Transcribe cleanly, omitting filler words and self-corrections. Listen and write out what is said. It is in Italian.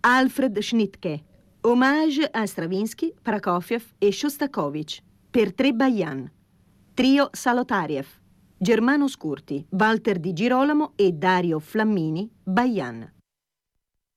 Alfred Schnittke. Hommage a Stravinsky, Prokofiev e Shostakovich per 3 Bajan. Trio Salotariev. Germano Scurti, Walter Di Girolamo e Dario Flammini, Bajan.